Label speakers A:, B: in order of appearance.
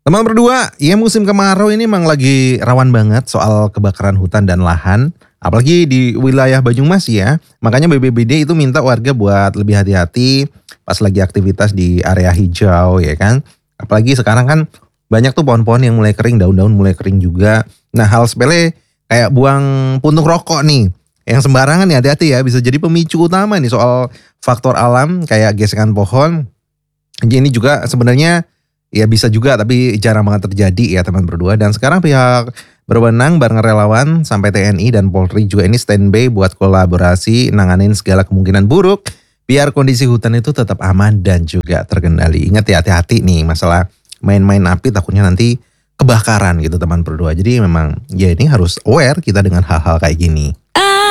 A: Teman berdua, ya musim kemarau ini emang lagi rawan banget soal kebakaran hutan dan lahan. Apalagi di wilayah Banyumas ya. Makanya BPBD itu minta warga buat lebih hati-hati pas lagi aktivitas di area hijau ya kan. Apalagi sekarang kan banyak tuh pohon-pohon yang mulai kering, daun-daun mulai kering juga. Nah hal sepele kayak buang puntung rokok nih. Yang sembarangan ya hati-hati ya, bisa jadi pemicu utama nih soal faktor alam kayak gesekan pohon. Jadi ini juga sebenarnya ya bisa juga tapi jarang banget terjadi ya teman berdua. Dan sekarang pihak berwenang bareng relawan sampai TNI dan Polri juga ini standby buat kolaborasi nanganin segala kemungkinan buruk biar kondisi hutan itu tetap aman dan juga terkendali. Ingat ya hati-hati nih masalah main-main api takutnya nanti kebakaran gitu teman berdua. Jadi memang ya ini harus aware kita dengan hal-hal kayak gini.